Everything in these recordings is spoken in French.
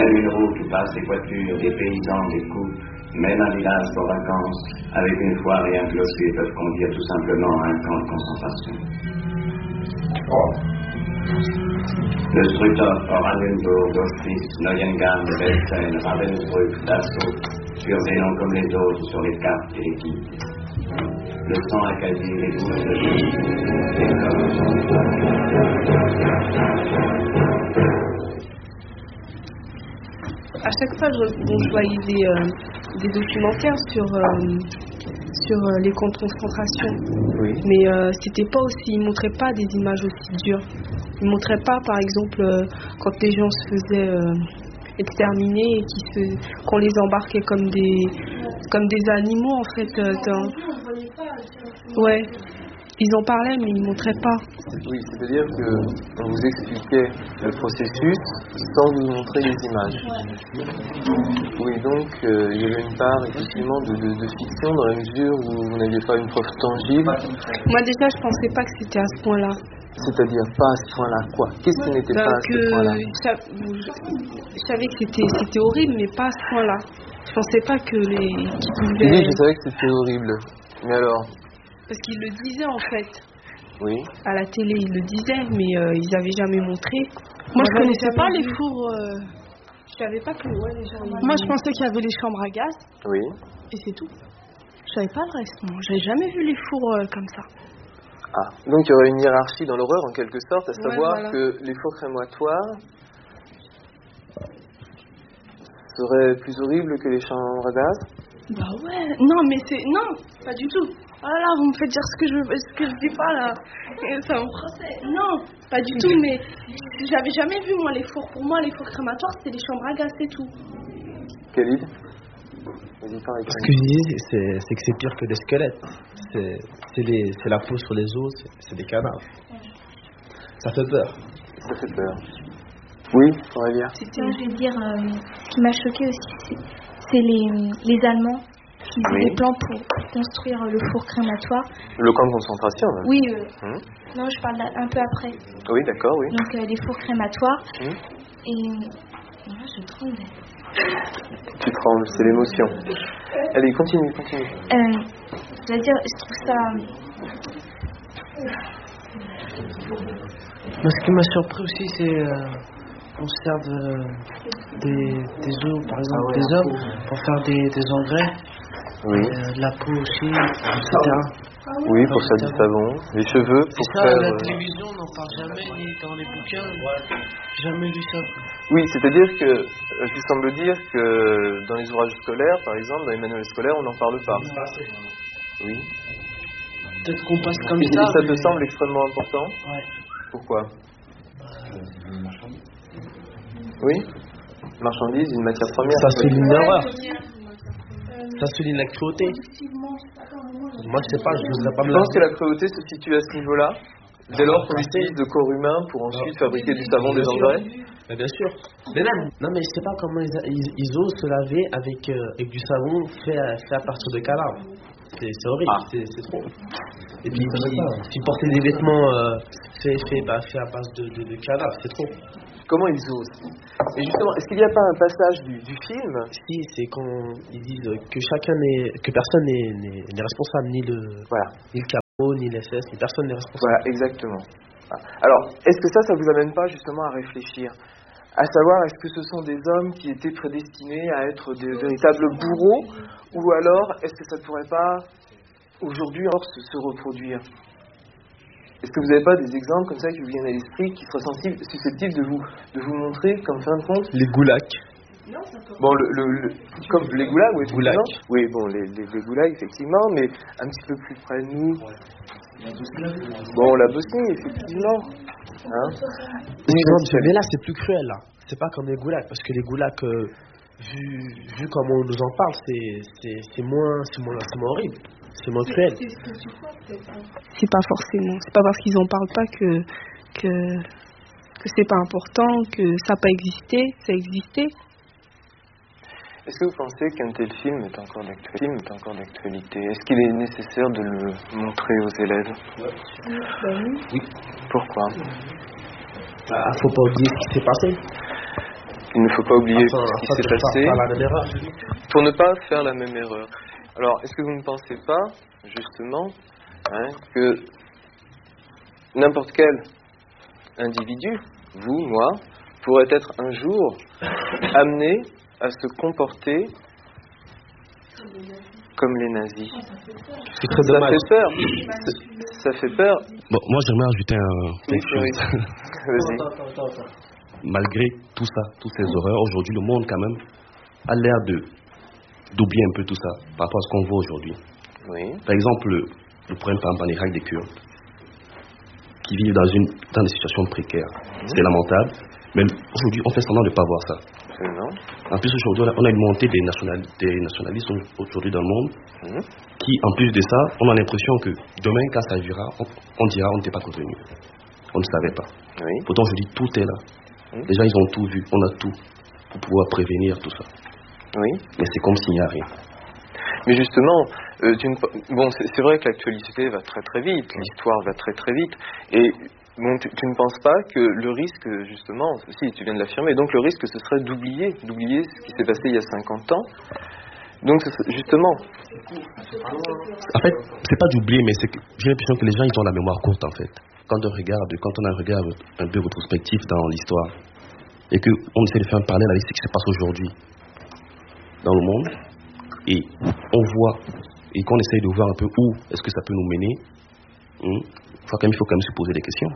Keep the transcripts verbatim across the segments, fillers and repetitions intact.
Même une route où passent des voitures, des paysans, des couples, même un village pour vacances, avec une foire et un clocher, peuvent conduire tout simplement à un camp de concentration. Le Struthof, Oranienburg, Auschwitz, Neuengamme, Belsen, Ravensbrück, Dachau, sur des noms comme les autres sur les cartes et les guides. Le sang accablé, les bouches de vie, les corps sont à chaque fois, je, bon, je voyais des, euh, des documentaires sur, euh, sur euh, les camps de concentration. Oui. Mais euh, c'était pas aussi, ils montraient pas des images aussi dures. Ils montraient pas, par exemple, euh, quand les gens se faisaient euh, exterminer et qui se, qu'on les embarquait comme des, comme des animaux en fait. Euh, dans... Ouais. Ils en parlaient, mais ils ne montraient pas. Oui, c'est-à-dire qu'on vous expliquait le processus sans vous montrer les images. Oui, donc euh, il y avait une part effectivement de, de, de fiction dans la mesure où vous n'aviez pas une preuve tangible. Moi déjà, je pensais pas que c'était à ce point-là. C'est-à-dire pas à ce point-là quoi? Qu'est-ce qui n'était ben, pas à que ce point-là? je, je savais que c'était, c'était horrible, mais pas à ce point-là. Je pensais pas que les... qu'ils pouvaient... Oui, je savais que c'était horrible. Mais alors? Parce qu'ils le disaient en fait. Oui. À la télé, ils le disaient, mais euh, ils n'avaient jamais montré. Moi, je connaissais pas les fours. Euh... Je savais pas que. Ouais, les gens, moi, je pensais qu'il y avait les chambres à gaz. Oui. Et c'est tout. Je savais pas le reste. Non, j'avais jamais vu les fours euh, comme ça. Ah, donc il y aurait une hiérarchie dans l'horreur en quelque sorte, à savoir ouais, voilà. que les fours crématoires seraient plus horribles que les chambres à gaz. Bah ouais, non mais c'est... Non, pas du tout. Oh là là, vous me faites dire ce que je ce que je dis pas là. C'est en français. Non, pas du tout, mais j'avais jamais vu moi les fours. Pour moi, les fours crématoires, c'était les chambres à gaz, c'est tout. Khalid ? Ce que je dis, c'est, c'est que c'est pire que des squelettes. C'est, c'est, les, c'est la peau sur les os, c'est, c'est des cadavres. Ça fait peur. Ça fait peur. Oui, on va dire. C'était, je vais dire, euh, ce qui m'a choqué aussi, c'est, c'est les, les Allemands qui faisaient oui. des plans pour construire le four crématoire. Le camp de concentration, même. Oui, euh, hum. non, je parle un peu après. Oui, d'accord, oui. Donc, euh, les fours crématoires. Hum. Et moi, je tremble. Tu trembles, c'est l'émotion. Allez, continue, continue. Euh, je veux dire, je trouve ça... Moi, ce qui m'a surpris aussi, c'est euh, qu'on serve euh, des, des os, par exemple, ah ouais, des hommes, pour faire des, des engrais, oui. euh, de la peau aussi, et cetera. Oui, pour faire du savon, les cheveux, pour ça, faire... à la télévision, on n'en parle jamais, ni dans les bouquins, j'ai jamais lu ça. Oui, c'est-à-dire que, euh, il semble dire que dans les ouvrages scolaires, par exemple, dans les manuels scolaires, on n'en parle pas. Oui. Peut-être qu'on passe comme et, ça. Et ça mais... te semble extrêmement important ? Ouais. Pourquoi ? Oui. Marchandise, une matière première. Ça souligne l'horreur. Ça souligne la cruauté. Moi, je sais pas, je voudrais pas me... Je pense que la cruauté se situe à ce niveau-là, dès lors qu'on utilise de corps humain pour ensuite fabriquer du savon, des engrais. Mais bien sûr. Mais même, non mais je sais pas comment ils, ils, ils osent se laver avec, euh, avec du savon fait à, fait à partir de cadavres. C'est, c'est horrible, ah. c'est, c'est trop. Et puis, puis, puis porter des vêtements euh, faits fait, bah, fait à base de, de, de cadavres, c'est trop. Comment ils osent ? Et justement, est-ce qu'il n'y a pas un passage du, du film ? Si, c'est quand ils disent que chacun n'est, que personne n'est, n'est, n'est responsable, ni le, voilà. ni le capot, ni l'S S, ni personne n'est responsable. Voilà, exactement. Alors, est-ce que ça, ça vous amène pas justement à réfléchir ? À savoir, est-ce que ce sont des hommes qui étaient prédestinés à être des véritables bourreaux ? Ou alors, est-ce que ça ne pourrait pas, aujourd'hui, encore se, se reproduire ? Est-ce que vous n'avez pas des exemples comme ça qui vous viennent à l'esprit, qui seraient sensibles, susceptibles de vous, de vous montrer, comme fin de compte ? Les goulags. Bon, le, le, le, comme les goulags, oui, Goulag. Oui, bon, les, les, les goulags, effectivement, mais un petit peu plus près de nous. Bon, la Bosnie, effectivement. Hein ? Mais là, c'est plus cruel, là. C'est pas comme les goulags, parce que les goulags, euh, vu, vu comment on nous en parle, c'est, c'est, c'est, moins, c'est, moins, c'est moins horrible. C'est moins cruel. C'est, c'est, c'est, quoi, c'est pas forcément. C'est pas parce qu'ils en parlent pas que, que, que c'est pas important, que ça n'a pas existé. Ça a existé. Est-ce que vous pensez qu'un tel film est encore d'actualité, film est encore d'actualité ? Est-ce qu'il est nécessaire de le montrer aux élèves ? Oui. Ben oui. Oui. Pourquoi ? Bah, faut pas oublier ce qui s'est passé. Il ne faut pas oublier enfin, ce qui s'est passé pour ne pas faire la même erreur. Alors, est-ce que vous ne pensez pas, justement, hein, que n'importe quel individu, vous, moi, pourrait être un jour amené à se comporter comme les nazis? C'est très ça dommage. fait peur. Ça fait peur. Bon, moi j'aimerais ajouter un, quelque Oui, chose. Vas-y. Attends, attends, attends. Malgré tout ça, toutes ces horreurs, aujourd'hui le monde quand même a l'air de d'oublier un peu tout ça par rapport à ce qu'on voit aujourd'hui. Oui. Par exemple, le, le problème par exemple en Irak des Kurdes qui vivent dans une dans des situations précaires. Mmh. C'est lamentable, mais aujourd'hui on fait semblant de ne pas voir ça. Non. En plus aujourd'hui on a une montée des, national, des nationalistes aujourd'hui dans le monde mmh. qui en plus de ça, on a l'impression que demain quand ça arrivera, on, on dira on n'était pas prévenu. On ne savait pas. Oui. Pourtant aujourd'hui tout est là. Mmh. Les gens ils ont tout vu, on a tout pour pouvoir prévenir tout ça. Oui. Mais c'est comme s'il n'y a rien. Mais justement, euh, tu ne... bon, c'est, c'est vrai que l'actualité va très très vite, l'histoire va très très vite, et bon, tu, tu ne penses pas que le risque, justement, si tu viens de l'affirmer, donc le risque ce serait d'oublier, d'oublier ce qui s'est passé il y a cinquante ans. Donc justement. En fait, c'est pas d'oublier, mais c'est que j'ai l'impression que les gens ils ont la mémoire courte en fait. Quand on regarde, quand on a un regard un peu rétrospectif dans l'histoire, et qu'on essaie de faire un parallèle avec ce qui se passe aujourd'hui dans le monde, et on voit, et qu'on essaye de voir un peu où est-ce que ça peut nous mener, hein, faut quand même, il faut quand même se poser des questions.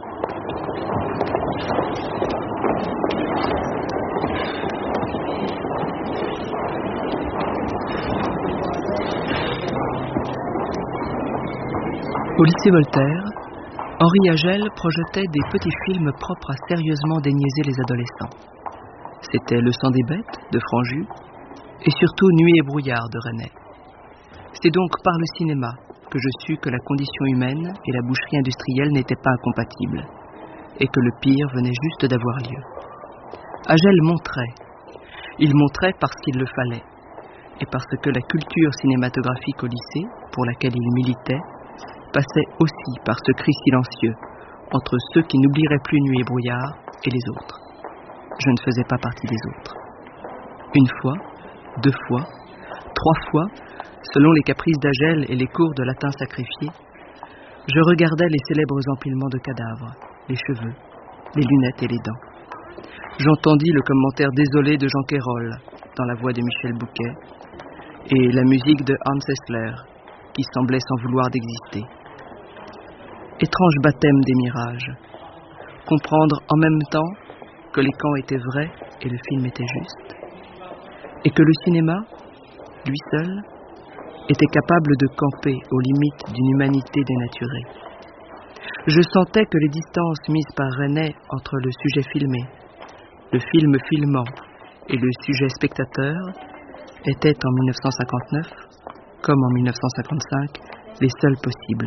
Au lycée Voltaire, Henri Agel projetait des petits films propres à sérieusement déniaiser les adolescents. C'était Le sang des bêtes de Franju et surtout Nuit et brouillard de René. C'est donc par le cinéma que je sus que la condition humaine et la boucherie industrielle n'étaient pas incompatibles et que le pire venait juste d'avoir lieu. Agel montrait. Il montrait parce qu'il le fallait et parce que la culture cinématographique au lycée, pour laquelle il militait, passait aussi par ce cri silencieux entre ceux qui n'oublieraient plus Nuit et brouillard et les autres. Je ne faisais pas partie des autres. Une fois, deux fois, trois fois, selon les caprices d'Agel et les cours de latin sacrifié, je regardais les célèbres empilements de cadavres, les cheveux, les lunettes et les dents. J'entendis le commentaire désolé de Jean Quérol dans la voix de Michel Bouquet et la musique de Hans Hessler qui semblait sans vouloir d'exister. Étrange baptême des mirages. Comprendre en même temps que les camps étaient vrais et le film était juste. Et que le cinéma, lui seul, était capable de camper aux limites d'une humanité dénaturée. Je sentais que les distances mises par René entre le sujet filmé, le film filmant et le sujet spectateur étaient en mille neuf cent cinquante-neuf, comme en mille neuf cent cinquante-cinq, les seuls possibles.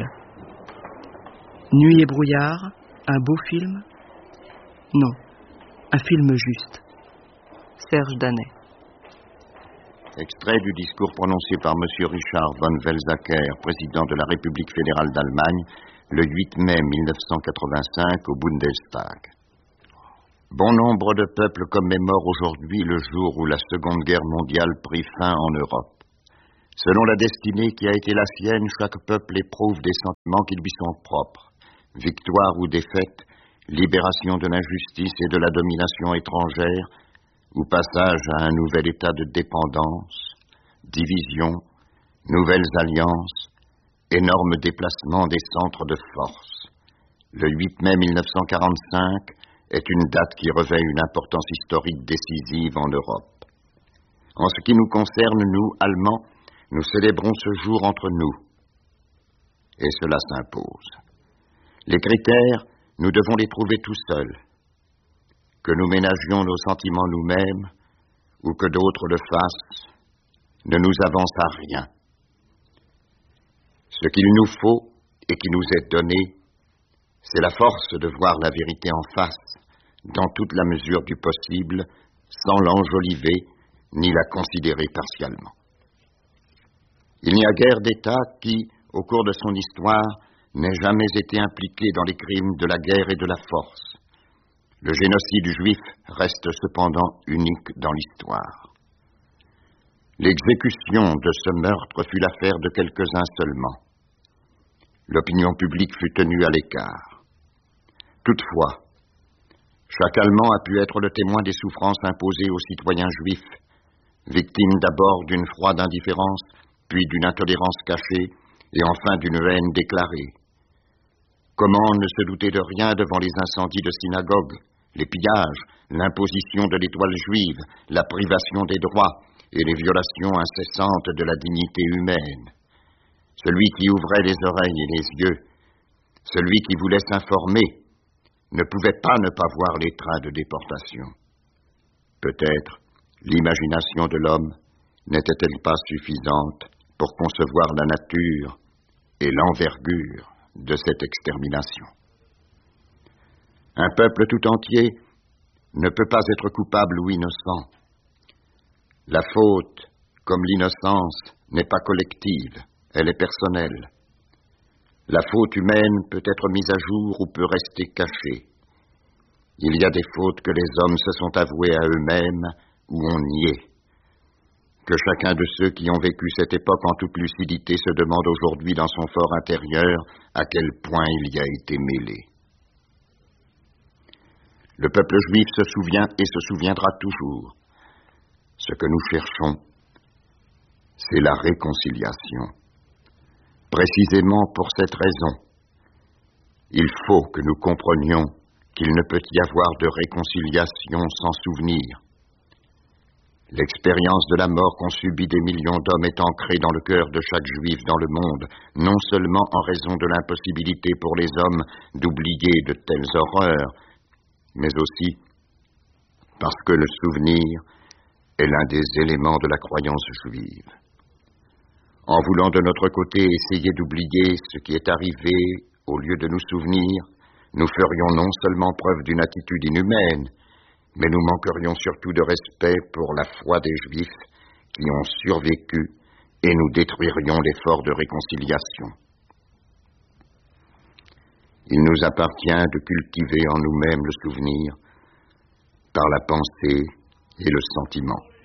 Nuit et brouillard, un beau film? Non, un film juste. Serge Danet. Extrait du discours prononcé par M. Richard von Weizsäcker, président de la République fédérale d'Allemagne, le huit mai mille neuf cent quatre-vingt-cinq au Bundestag. Bon nombre de peuples commémorent aujourd'hui le jour où la Seconde Guerre mondiale prit fin en Europe. Selon la destinée qui a été la sienne, chaque peuple éprouve des sentiments qui lui sont propres. Victoire ou défaite, libération de l'injustice et de la domination étrangère, ou passage à un nouvel état de dépendance, division, nouvelles alliances, énorme déplacement des centres de force. Le huit mai mille neuf cent quarante-cinq est une date qui revêt une importance historique décisive en Europe. En ce qui nous concerne, nous, Allemands, nous célébrons ce jour entre nous. Et cela s'impose. Les critères, nous devons les trouver tout seuls. Que nous ménagions nos sentiments nous-mêmes, ou que d'autres le fassent, ne nous avance à rien. Ce qu'il nous faut, et qui nous est donné, c'est la force de voir la vérité en face, dans toute la mesure du possible, sans l'enjoliver, ni la considérer partiellement. Il n'y a guère d'État qui, au cours de son histoire, n'ait jamais été impliqué dans les crimes de la guerre et de la force. le génocide juif reste cependant unique dans l'histoire. L'exécution de ce meurtre fut l'affaire de quelques-uns seulement. L'opinion publique fut tenue à l'écart. Toutefois, chaque Allemand a pu être le témoin des souffrances imposées aux citoyens juifs, victimes d'abord d'une froide indifférence, puis d'une intolérance cachée, et enfin d'une haine déclarée. Comment ne se douter de rien devant les incendies de synagogues, les pillages, l'imposition de l'étoile juive, la privation des droits et les violations incessantes de la dignité humaine? Celui qui ouvrait les oreilles et les yeux, celui qui voulait s'informer, ne pouvait pas ne pas voir les trains de déportation. Peut-être l'imagination de l'homme n'était-elle pas suffisante pour concevoir la nature et l'envergure de cette extermination. Un peuple tout entier ne peut pas être coupable ou innocent. La faute, comme l'innocence, n'est pas collective, elle est personnelle. La faute humaine peut être mise à jour ou peut rester cachée. Il y a des fautes que les hommes se sont avouées à eux-mêmes ou on nie. Que chacun de ceux qui ont vécu cette époque en toute lucidité se demande aujourd'hui dans son fort intérieur à quel point il y a été mêlé. Le peuple juif se souvient et se souviendra toujours. Ce que nous cherchons, c'est la réconciliation. Précisément pour cette raison, il faut que nous comprenions qu'il ne peut y avoir de réconciliation sans souvenir. L'expérience de la mort qu'ont subie des millions d'hommes est ancrée dans le cœur de chaque juif dans le monde, non seulement en raison de l'impossibilité pour les hommes d'oublier de telles horreurs, mais aussi parce que le souvenir est l'un des éléments de la croyance juive. En voulant de notre côté essayer d'oublier ce qui est arrivé au lieu de nous souvenir, nous ferions non seulement preuve d'une attitude inhumaine, mais nous manquerions surtout de respect pour la foi des Juifs qui ont survécu et nous détruirions l'effort de réconciliation. Il nous appartient de cultiver en nous-mêmes le souvenir par la pensée et le sentiment.